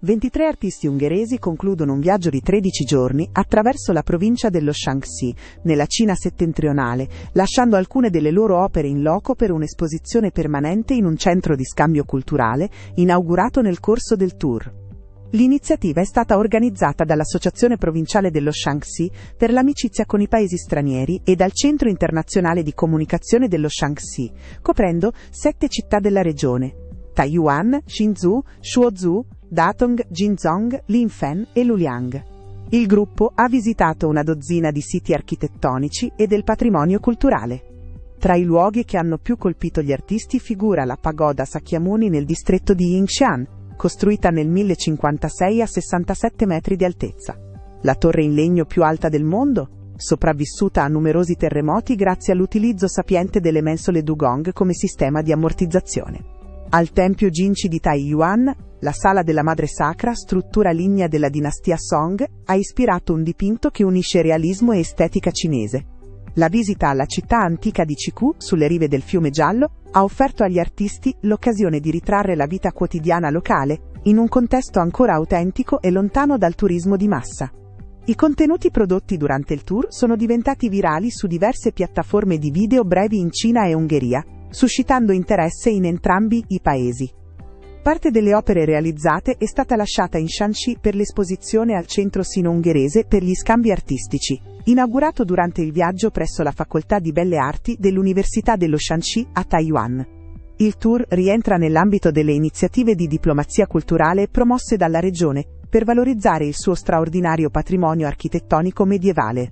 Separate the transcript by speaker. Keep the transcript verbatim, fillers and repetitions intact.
Speaker 1: ventitré artisti ungheresi concludono un viaggio di tredici giorni attraverso la provincia dello Shaanxi, nella Cina settentrionale, lasciando alcune delle loro opere in loco per un'esposizione permanente in un centro di scambio culturale, inaugurato nel corso del tour. L'iniziativa è stata organizzata dall'Associazione Provinciale dello Shaanxi per l'amicizia con i paesi stranieri e dal Centro Internazionale di Comunicazione dello Shaanxi, coprendo sette città della regione: Taiyuan, Hsinchu, Shuozhou, Datong, Jinzhong, Linfen e Luliang. Il gruppo ha visitato una dozzina di siti architettonici e del patrimonio culturale. Tra i luoghi che hanno più colpito gli artisti figura la pagoda Sakyamuni nel distretto di Yingshan, costruita nel millecinquantasei a sessantasette metri di altezza. La torre in legno più alta del mondo, sopravvissuta a numerosi terremoti grazie all'utilizzo sapiente delle mensole dugong come sistema di ammortizzazione. Al tempio Jinchi di Taiyuan, la sala della Madre Sacra, struttura lignea della dinastia Song, ha ispirato un dipinto che unisce realismo e estetica cinese. La visita alla città antica di Chiku, sulle rive del fiume Giallo, ha offerto agli artisti l'occasione di ritrarre la vita quotidiana locale, in un contesto ancora autentico e lontano dal turismo di massa. I contenuti prodotti durante il tour sono diventati virali su diverse piattaforme di video brevi in Cina e Ungheria, suscitando interesse in entrambi i paesi. Parte delle opere realizzate è stata lasciata in Shaanxi per l'esposizione al Centro Sino-Ungherese per gli scambi artistici, inaugurato durante il viaggio presso la Facoltà di Belle Arti dell'Università dello Shaanxi a Taiwan. Il tour rientra nell'ambito delle iniziative di diplomazia culturale promosse dalla regione per valorizzare il suo straordinario patrimonio architettonico medievale.